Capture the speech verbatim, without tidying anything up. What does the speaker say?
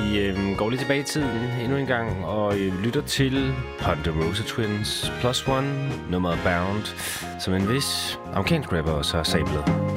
Vi øh, går lige tilbage i tiden endnu en gang og øh, lytter til Ponderosa Twins Plus One, nummeret Bound, som en vis amerikansk rapper også har sablet.